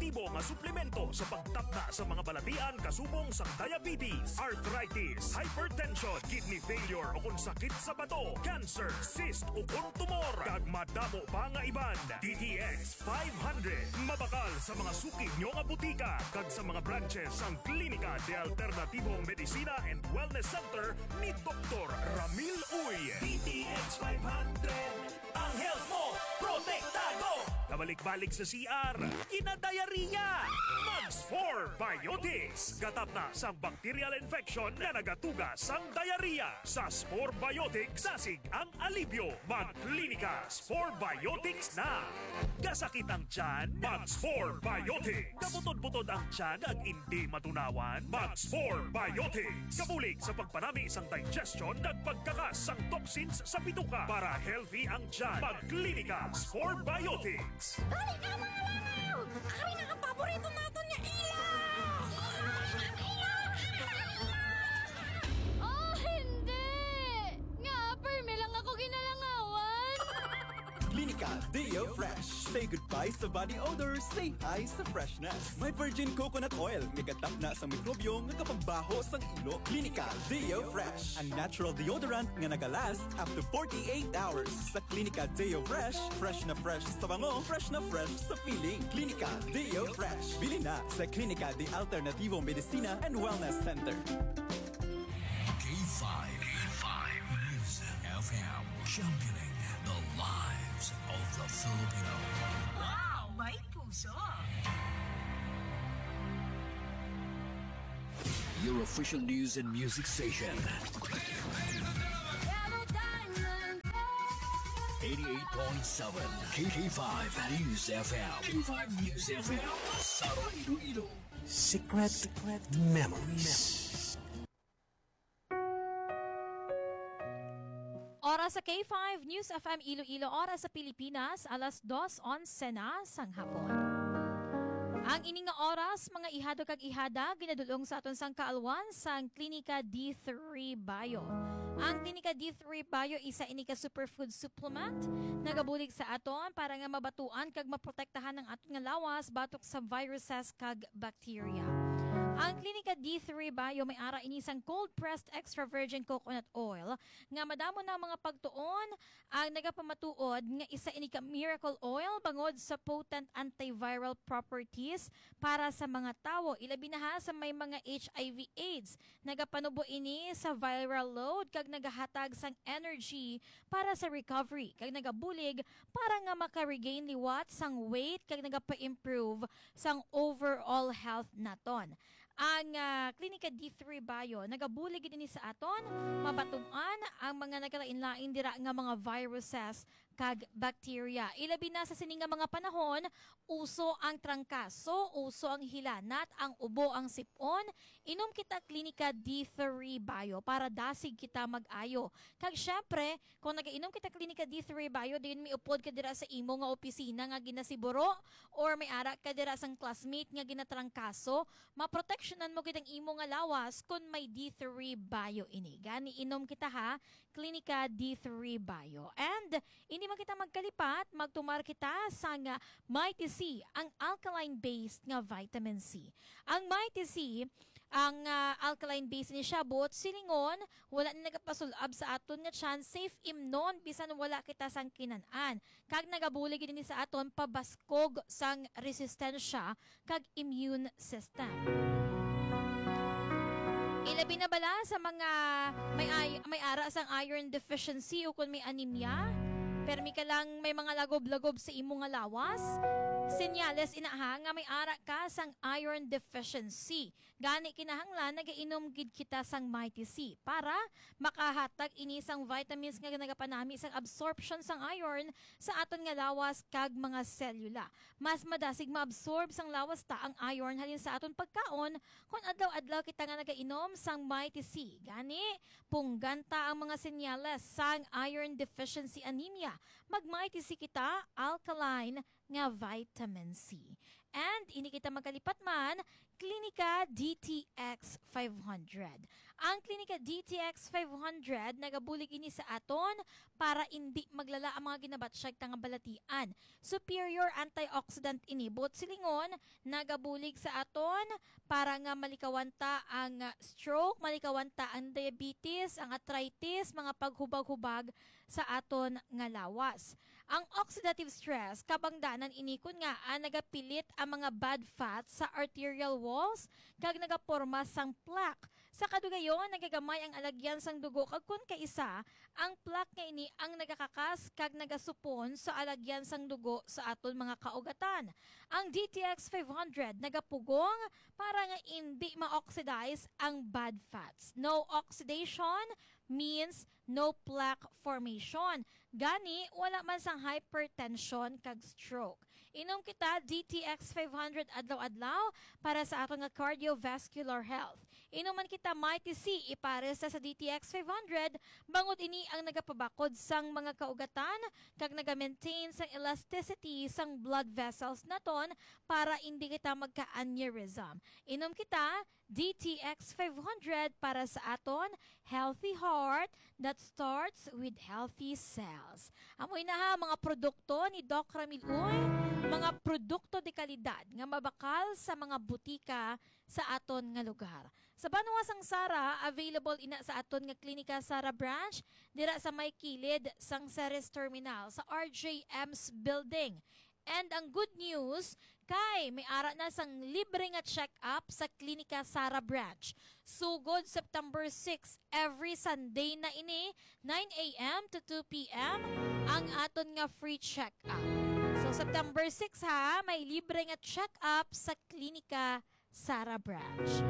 alternatibo nga suplemento sa pagtapna sa mga balatian kasubong sa diabetes, arthritis, hypertension, kidney failure o kung sakit sa bato, cancer, cyst o kung tumor. Kag madamo pa nga iban. DTX 500 mabakal sa mga suki nyo nga butika kag sa mga branches ang Klinika de Alternatibong Medicina and Wellness Center ni Dr. Ramil Uy. DTX 500, ang health mo protektado. Kabalik-balik sa CR, kinadayariya. Max 4 Biotics. Gatap na sa bacterial infection na nagatuga sang diarrhea. Sa Spore Biotics, sasig ang alibyo. Mag-Klinika Spore Biotics na. Kasakit ang tiyan, Max 4 Biotics. Kabutod-butod ang tiyan ag hindi matunawan, Max 4 Biotics. Kabulig sa pagpanami sang digestion at pagkakas sang toxins sa bituka para healthy ang tiyan. Mag-Klinika Spore Biotics. Dali ka mga langaw! Akari na ang paborito natin niya, Ila! Oh, hindi! Nga, perme lang ako ginalangawan! Klinika Deo Fresh. Say goodbye sa body odor, say hi sa freshness. May virgin coconut oil, nagatap na sa mikrobyo nga kapagbaho sang ilo. Klinika Deo Fresh, ang natural deodorant nga nagalast up to 48 hours. Sa Klinika Deo Fresh, fresh na fresh sa bango, fresh na fresh sa feeling. Klinika Deo Fresh. Bili na sa Klinika de Alternativo Medicina and Wellness Center. K5 News FM, championing the lives of the Filipino. Wow! May puso! Your official news and music station. 88.7 KK5 News FM. K5 News FM. Saro Iloilo. Secret Memories. Oras sa K5 News FM Iloilo, oras sa Pilipinas, alas 2:11 na sang hapon. Ang ining nga oras, mga ihado kag ihada, ginadulong sa aton sang kaalwan sang Klinika D3 Bio. Ang Klinika D3 Bio isa ini ka superfood supplement nagabulig sa aton para nga mabatuan kag maprotektahan ang aton nga lawas batok sa viruses kag bacteria. Ang Klinika D3 Bio may ara inisang cold-pressed extra virgin coconut oil nga madamo na mga pagtuon ang nagapamatuod nga isa ini ka miracle oil bangod sa potent antiviral properties para sa mga tawo. Ilabi na ha sa may mga HIV/AIDS. Nagapanubo ini sa viral load kag nagahatag sang energy para sa recovery kag nagabulig para nga maka-regain liwat sang weight kag nagapa-improve sang overall health naton. Ang Klinika D3 Bio nagabulig din sa aton mabatuan ang mga nagkalain-lain dira nga mga viruses kag bacteria. Ilabi na sa sining nga mga panahon, uso ang trangkaso, uso ang hilanat, ang ubo, ang sipon. Inom kita Klinika D3 Bio para dasig kita mag-ayo. Kag syempre, kung nagainom kita Klinika D3 Bio, din may upod ka dira sa imo nga opisina nga ginasiburo or may ara ka dira sang classmate nga ginatrangkaso, maproteksyonan mo kitang imo nga lawas kung may D3 Bio ini. Gani inom kita ha, Klinika D3 Bio. And hindi man kita magkalipat, magtumar kita sa nga Mighty C, ang alkaline-based nga vitamin C. Ang Mighty C, ang alkaline base ni siya, bot silingon, wala na nagapasulab sa aton nga chance, safe imnon, bisan wala kita sang kinanan. Kag nagabulig din sa aton, pabaskog sang resistensya, kag immune system. Ilabi na bala sa mga may ara sang iron deficiency o kung may anemia, permi ka lang may mga lagob-lagob sa imo nga lawas, senyales inaha nga may ara ka sang iron deficiency. Gani kinahanglan nagainom gid kita sang Mighty C para makahatag ini sang vitamins nga nagapanami sang absorption sang iron sa aton nga lawas kag mga selula. Mas madasig maabsorb sang lawas ta ang iron halin sa aton pagkaon kung adlaw-adlaw kita nga nagainom sang Mighty C. Gani pungganta ang mga senyales sang iron deficiency anemia. Mag-Mighty C kita, alkaline nga vitamin C. And ini kita magkalipat man, Klinika DTX 500. Ang Klinika DTX 500 nagabulig ini sa aton para hindi maglala ang mga ginabatsyag tanga balatian. Superior antioxidant ini bot silingon nagabulig sa aton para nga malikawanta ang stroke, malikawanta ang diabetes, ang arthritis, mga paghubag-hubag sa aton nga lawas. Ang oxidative stress, kabangdanan inikon nga nagapilit ang mga bad fats sa arterial walls kag nagaporma sang plaque. Sa kadugayon, nagagamay ang alagyan sang dugo kag kun kaisa, ang plaque nga ini ang nagakakas kag nagasupon sa alagyan sang dugo sa aton mga kaugatan. Ang DTX 500 nagapugong para nga hindi ma-oxidize ang bad fats. No oxidation means no plaque formation. Gani, wala man sang hypertension kag stroke. Inom kita DTX 500 adlaw-adlaw para sa aton nga cardiovascular health. Inuman kita Mighty C ipares sa DTX 500 bangod ini ang nagapabakod sang mga kaugatan kag naga-maintain sang elasticity sang blood vessels naton para hindi kita magka-aneurysm. Inom kita DTX 500 para sa aton healthy heart that starts with healthy cells. Amoy na ha mga produkto ni Doc Ramil Uy, mga produkto de kalidad nga mabakal sa mga butika sa aton nga lugar. Sa Banwa sang Sara, available ina sa aton nga Klinika Sara branch dira sa may kilid sang Ceres Terminal sa RJM's building. And ang good news, kay may ara na sang libre nga check-up sa Klinika Sara branch. Sugod September 6, every Sunday na ini, 9 a.m. to 2 p.m. ang aton nga free check-up. So September 6 ha, may libre nga check-up sa Klinika Sara branch.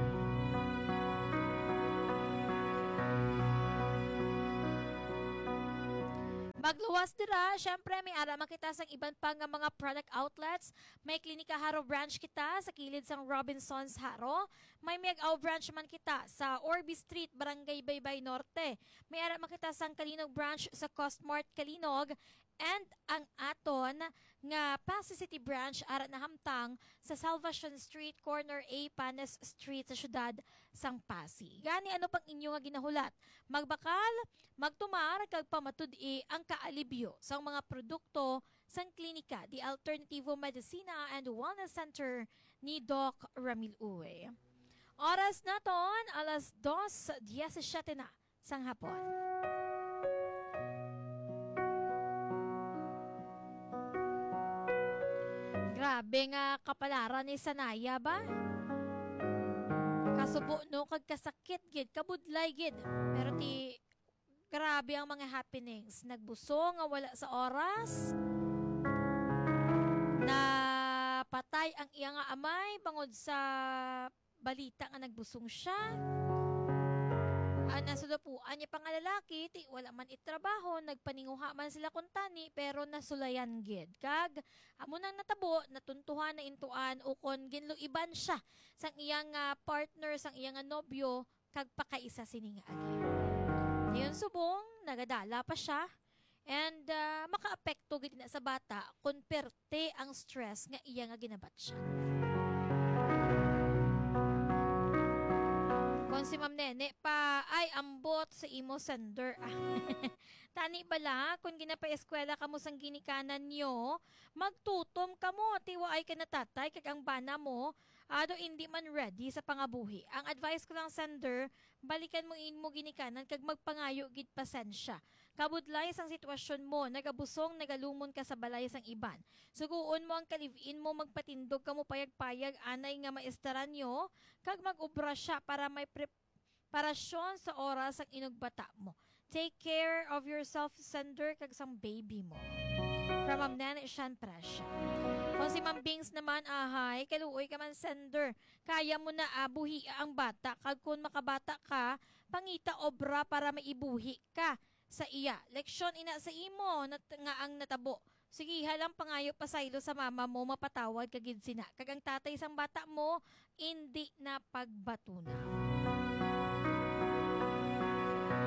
Magluwas dira, syempre may ara makita sang iban pa nga mga product outlets. May Klinika Haro branch kita sa kilid sang Robinsons Haro. May Miag-Aw branch man kita sa Orby Street, Barangay Baybay Norte. May ara makita sang Kalinog branch sa Costmart Kalinog. And ang aton nga Pasay City branch ara na hamtang sa Salvation Street, corner A, Panes Street sa syudad sang Pasig. Gani ano pang inyo nga ginahulat? Magbakal, magtumar kag pamatud-i ang kaalibyo sa mga produkto sang klinika, the Alternativo Medicina and Wellness Center ni Doc Ramil Uy. Oras naton alas 2:17 na sang hapon. Grabe nga kapalaran ni Sanaya ba? Kasubo no kag kasakit gid, kabudlay gid. Pero grabe ang mga happenings. Nagbusong nga wala sa oras. Na patay ang iya nga amay bangod sa balita nga nagbusong siya. Nasulapuan niya pang lalaki, wala man itrabaho, nagpaninguha man sila kuntani, pero nasulayan gid. Kag, amo nang natabo, natuntuhan na intuan, ukon ginluiban siya sang iyang partner, sang iyang nobyo, kag pakaisa sininga agi. Ngayon subong, nagadala pa siya, and makaapekto gid na sa bata, kung perte ang stress nga iya nga ginabat siya. Si Ma'am Nene pa ay ambot sa imo sender. Tani bala kung ginapa-eskwela kamo sang ginikanan nyo, magtutom kamo tiwa ay kanatatay kag ang bana mo ado hindi man ready sa pangabuhi. Ang advice ko lang sender, balikan mo in mo ginikanan kag magpangayo gid pasensya. Kabudlay sang sitwasyon mo, nagabusong, nagalumon ka sa balay sang iban. Suguon mo ang kalivin mo, magpatindog ka mo payag-payag, anay nga maestaran nyo, kag mag-ubra siya para may preparasyon sa oras ang inugbata mo. Take care of yourself, sender, kag sang baby mo. From Ma'am Nene Shan Presya. Kung si Ma'am Bings naman, ahay, kaluoy ka man sender. Kaya mo na buhi ang bata, kag kung makabata ka, pangita obra para maibuhi ka sa iya. Leksyon ina sa imo nga ang natabo. Sige, halang pangayo pasaylo sa mama mo, mapatawad kagid sina. Kag ang tatay sang bata mo, hindi na pagbatuna.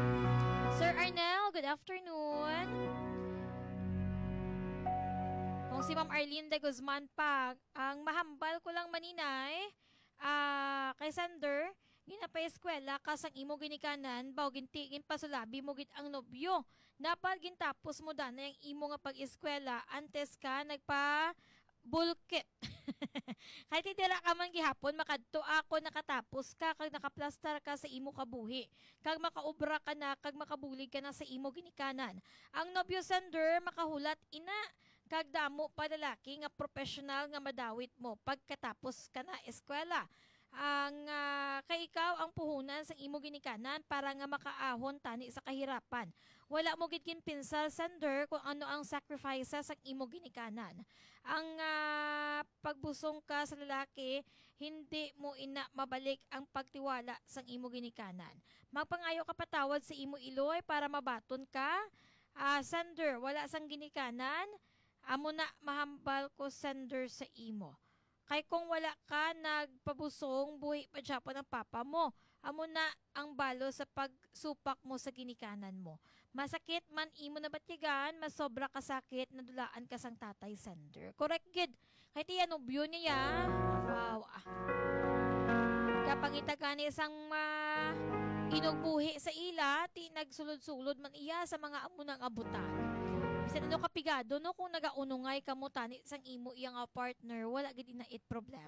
Sir Arnel, good afternoon. Kung si Ma'am Arlene de Guzman pa, ang mahambal ko lang maninay, kay Sander, ginapay eskwela, kasang imo ginikanan, baw gintigin pasulabi mo git ang nobyo. Napal gintapos mo dana yung imo nga pag-eskwela, antes ka nagpa bulkit. Kahit itira ka man gihapon, makadto ako nakatapos ka, kag nakaplastar ka sa imo kabuhi. Kag makaubra ka na, kag makabulig ka na sa imo ginikanan. Ang nobyo Sander, makahulat ina, kag damo pa lalaki nga professional nga madawit mo pagkatapos ka na eskwela. Ang kay ikaw ang puhunan sa imo ginikanan para nga makaahon tani sa kahirapan. Wala mo gid pinsal Sander kung ano ang sacrifices sa imo ginikanan. Ang pagbusong ka sa lalaki, hindi mo ina mabalik ang pagtiwala sa imo ginikanan. Magpangayo ka patawad sa imo iloy para mabaton ka. Sander, wala sang ginikanan, amo na mahambal ko Sander sa imo. Kay kung wala ka nagpabusong, buhi pa siya po ng papa mo. Amo na ang balo sa pagsupak mo sa ginikanan mo. Masakit man imo na batyagan, mas sobra kasakit na dulaan ka sang tatay Sander. Correct gid. Kay tiyan nobyo niya ya. Wow. Kapangita ka ni isang inugbuhi sa ila, ti nagsulod-sulod man iya sa mga amo ng abutan. Bisan ano kapigado no kung nagaunungay ka mo tani sang imo iyang partner, wala gid na it problem.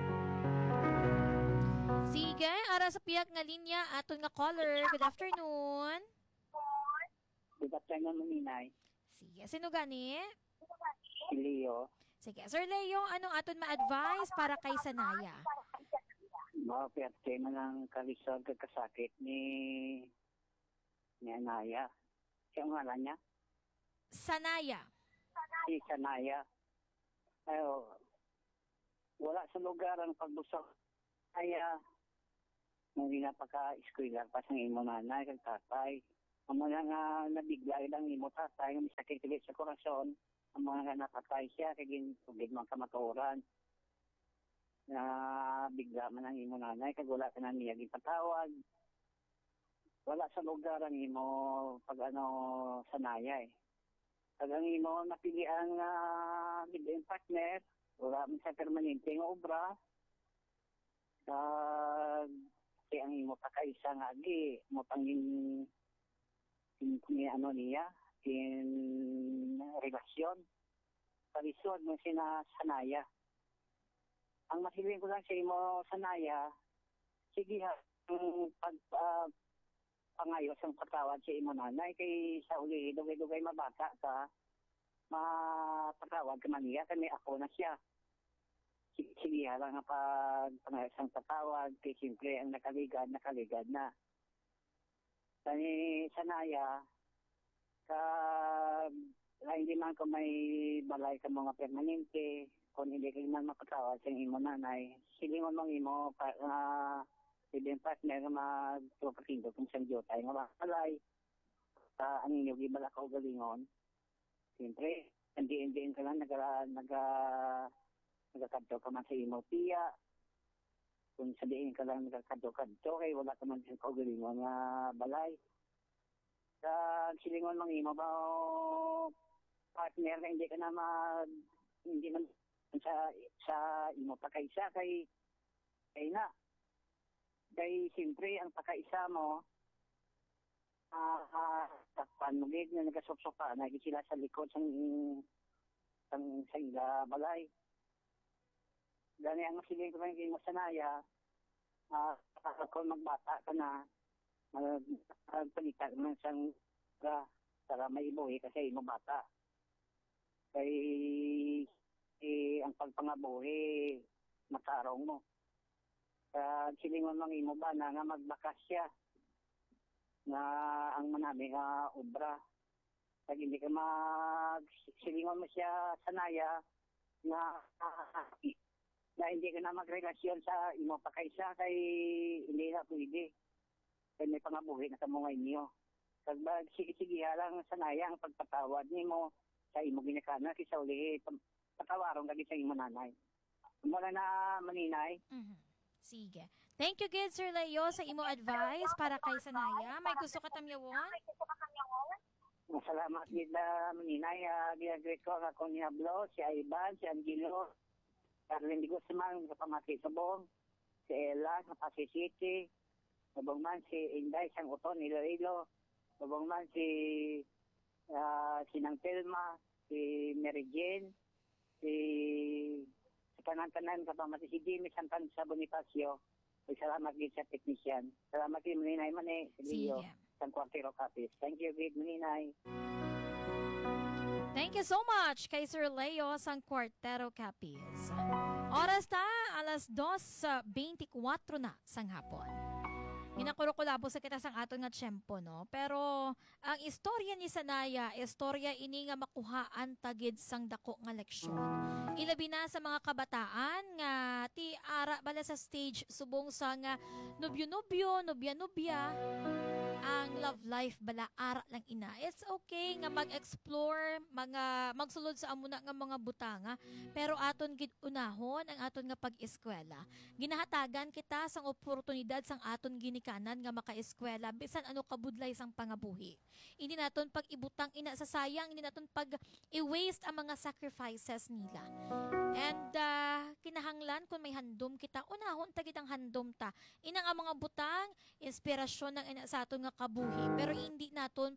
Sige, ara sa piyak nga linya aton nga caller. Good afternoon. Good afternoon, Maninay. Sige, sino gani? Si Leo. Sige, Sir Leo, anong aton ma-advise para kay Sanaya? Maperte man ang kalisod kagkasakit ni Anaya. Siya ang ngalan niya? Sanaya. Si Sanaya. Ayo, wala sa lugar ang pagbusok. Kaya, nung napaka-eskwela pa sa imo nanay, kag tatay. Ang mga nga nabigla ilang imo tatay, nga misakit sa korasyon, ang mga nga napatay siya, kaya tubig mga kamaturan. Na bigla man ang imo nanay, kag wala ka na niya gipatawag. Wala sa lugar ang imo pag Sanaya eh. Pag ang imo napili ang biglang partner, wala man sa permanente nga obra. Kasi ang imo pakaisa nga agi, mo pangin niya, relasyon. Palisod mo Sanaya. Ang masiling ko lang sa imo Sanaya, sige ha, pangayos ang patawad sa imo nanay kay sa uli dugay-dugay mabata ka mapatawad ka man niya kay ako na siya. Sige lang nga pangayos ang patawad kay siyempre ang nakaligad na. Tani Sanaya hindi man ko may balay ka mga permanente kung hindi ka man mapatawad sa imo nanay silingon mong imo ibang partner nga magpapatindo kung saan diyo tayo nga makalay ang inyo gibala ka galingon siyempre hindi ka lang nagakadto ka man sa imo tiya kung sabihin ka lang nagakadto kay wala ka man sa kaugalingon nga balay silingon mang imo ba partner na hindi ka na hindi man sa imo pakaisa kay na kay siyempre ang pakaisa mo takpan mo gid na nagasopsopa na sila sa likod sa ila balay gani ang siling ko kay mo Sanaya kung magbata ka na magpalita man sang para may ibuhi kasi imo bata kay ang pagpangabuhi matarong mo silingon mang imo ba na nga magbakas siya na ang manami nga obra pag hindi ka silingon mo siya Sanaya na hindi ka na magrelasyon sa imo pakaisa kay hindi na pwede kay may pangabuhi na kamungay niyo kag sige lang Sanaya ang pagpatawad nimo sa imo ginikanan kay sa uli patawaron kag sa imo nanay muna na Maninay. Sige. Thank you, good Sir Leo, sa imo advice para kay Sanaya. May gusto ka tamyawon? Masalamat kita, Maninay. Ginagreet ko ako ni Hablo, si Ivan, si Angelo, Carlin de Guzman, kapamati Subong, si Ella, sa Pasay City, sabong man si Inday, sang Uton, Iloilo, sabong man si Nang Telma, si Mary Jane, si kanan-kanan kapamati si Jimmy Santan sa Bonifacio. Salamat din sa technician. Salamat din, Maninay Mane, sa Leo, sa Quartero Capis. Thank you, good Maninay. Thank you so much kay Sir Leo sang Quartero Capiz. Oras ta, alas 2:24 na sang hapon. Ginakurukulabo sa kita sang aton nga tiyempo, no? Pero ang istorya ni Sanaya, istorya ini nga makuhaan tagid sang dako nga leksyon. Ilabi na sa mga kabataan nga ti ara bala sa stage subong sa nga nobyo-nobyo, nobya-nobya. Ang love life bala ara lang ina. It's okay nga mag-explore, magsulod sa amuna nga mga butanga, pero aton gid unahon ang aton nga pag-eskwela. Ginahatagan kita sang oportunidad sang aton ginikanan nga maka-eskwela bisan ano kabudlay sang pangabuhi. Hindi naton pag-ibutang ina sa sayang, hindi naton pag-i-waste ang mga sacrifices nila. And kinahanglan kung may handom kita, unahon ta gid ang handom ta. Inang ang mga butang, inspirasyon ng ina sa aton nga kabuhi, pero hindi naton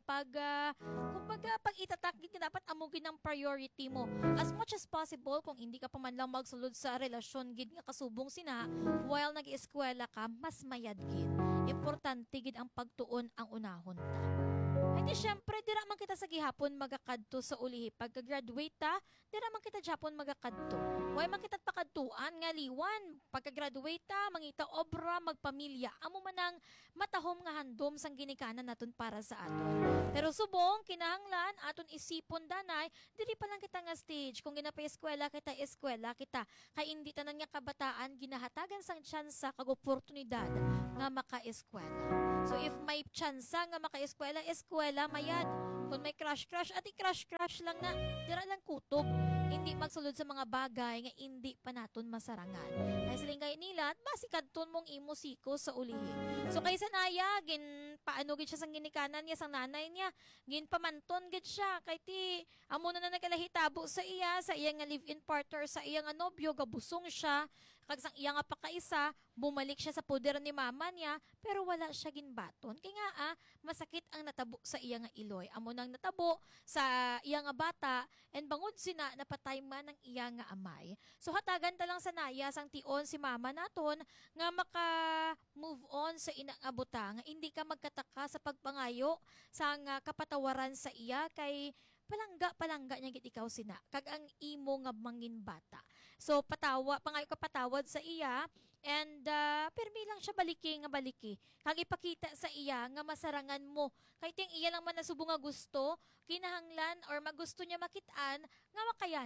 kumbaga pag itatak gid dapat amugin ang priority mo as much as possible. Kung hindi ka pa man lang magsulod sa relasyon gid nga kasubong sina while nag-eskwela ka, mas mayad gid. Importante gid ang pagtuon ang unahon ta. Hindi syempre dira man kita sa gihapon magakadto sa ulihi. Pagka-graduate ta, dira man kita Japon magakadto. Way man kita pakadtuan nga liwan. Pagka-graduate ta, mangita obra, magpamilya. Amo man ang matahom nga handom sang ginikanan naton para sa aton. Pero subong kinahanglan aton isipon danay, diri pa lang kita nga stage. Kung ginapa-eskwela kita, kay hindi tanan nga kabataan ginahatagan sang tsansa kag oportunidad nga maka-eskwela. So if may tsansa nga maka-eskwela, eskwela mayad. Kung may crush, at i-crush lang na, dira lang kutob. Hindi magsulod sa mga bagay nga hindi pa naton masarangan. Ay silingay nila, at basikadton mong imusiko sa ulihi. So kay Sanaya, paano gid siya sang ginikanan niya, sang nanay niya, pamanton gid siya. Kay ti, amo na nagkalahitabo sa iya nga live-in partner, sa iya nga nobyo, gabusong siya. Kag sang iya nga pakaisa, bumalik siya sa poder ni mama niya, pero wala siya ginbaton. Kaya nga masakit ang natabo sa iya nga iloy. Amo nang natabo sa iya nga bata, and bangod sina napatay man ang iya nga amay. So hatagan ta lang sa naya sang tion si mama naton nga maka-move on sa ina nga butang. Hindi ka magkataka sa pagpangayo sang kapatawaran sa iya kay palangga niya gid ikaw sina kag ang imo nga mangin bata. So pangayo ka patawad sa iya, and permi lang siya baliki kag ipakita sa iya nga masarangan mo kay ting iya lang man nasubong nga gusto, kinahanglan or magusto niya makitaan nga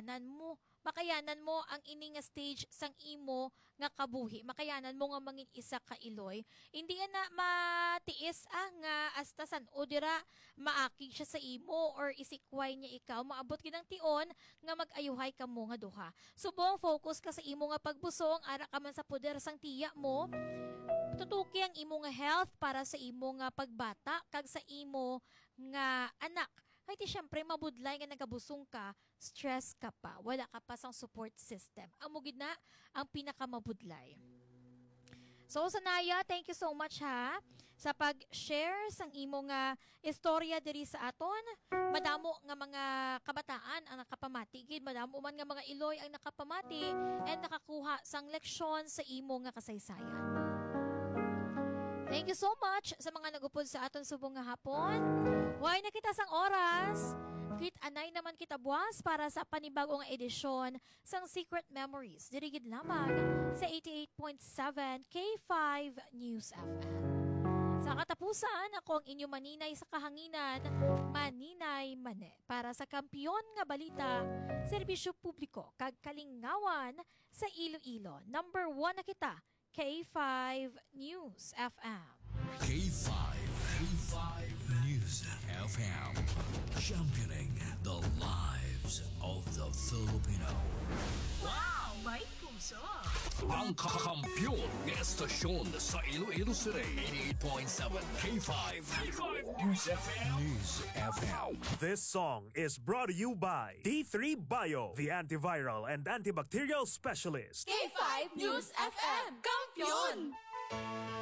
makayanan mo ang ini nga stage sang imo nga kabuhi, makayanan mo nga mangin isa ka iloy. Hindi na matiis nga astasan o dira maaki siya sa imo or isikway niya ikaw, maabot gid ang tion nga mag-ayuhay ka mo nga duha. Subong focus ka sa imo nga pagbusong, ara ka man sa poder sang tiya mo. Tutuki ang imo nga health para sa imo nga pagbata kag sa imo nga anak. Kaya syempre mabudlay nga nagabusong ka, stress ka pa, wala ka pa sang support system. Amo gid na ang pinakamabudlay. So Sanaya, thank you so much ha sa pag-share sang imo nga istorya diri sa aton. Madamo nga mga kabataan ang nakapamati gid, madamo man nga mga iloy ang nakapamati and nakakuha sang leksyon sa imo nga kasaysayan. Thank you so much sa mga nagupod sa aton subong nga hapon. Way na kita sang oras. Anay naman kita buwas para sa panibagong edisyon sang Secret Memories. Dirigid lamang sa 88.7 K5 News FM. Sa katapusan, ako ang inyong maninay sa kahanginan, Maninay Mane. Para sa kampiyon nga balita, serbisyo publiko, kag kalingawan sa Iloilo. Number 1 na kita, K5 News FM. K5 News FM. Championing the lives of the Filipino. Wow! May Ang kakampiyon ng estasyon sa Iloilo City, 88.7 K5. News FM. This song is brought to you by D3 Bio, the antiviral and antibacterial specialist. K5 News FM, kampiyon!